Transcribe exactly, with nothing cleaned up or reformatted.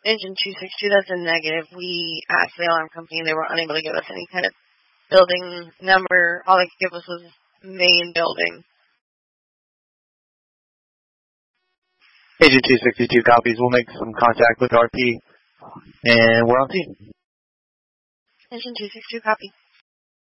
Engine two sixty-two, that's a negative. We asked the alarm company and they were unable to give us any kind of building number. All they could give us was main building. Agent two sixty-two copies. We'll make some contact with R P, and we're on scene. Engine two sixty-two, copy.